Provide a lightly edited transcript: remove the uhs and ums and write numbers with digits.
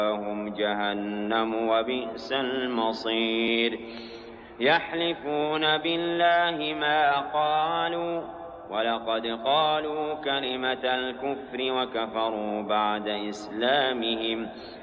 ومأواهم جهنم وبئس المصير. يحلفون بالله ما قالوا ولقد قالوا كلمة الكفر وكفروا بعد إسلامهم